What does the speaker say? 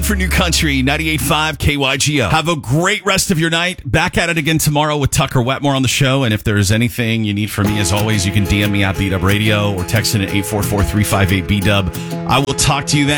for New Country 98.5 KYGO. Have a great rest of your night. Back at it again tomorrow with Tucker Wetmore on the show. And if there's anything you need from me, as always, you can DM me at BDub Radio or text in at 844-358-BDub. I will talk to you then.